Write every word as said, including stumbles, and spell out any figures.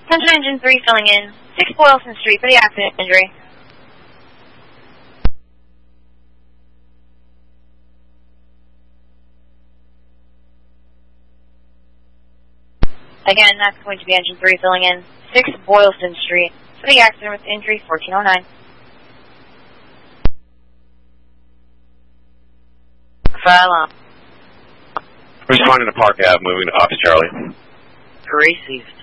Attention engine three filling in. six Boylston Street for the accident injury. Again, that's going to be engine three filling in. six Boylston Street for the accident with injury fourteen oh nine. File on. Responding to Park Ave, moving to Ops Charlie. Received.